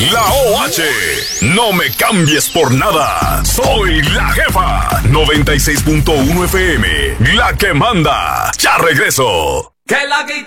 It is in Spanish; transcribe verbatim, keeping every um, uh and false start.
La O H. No me cambies por nada. Soy la jefa. noventa y seis punto uno F M. La que manda. Ya regreso. Que la que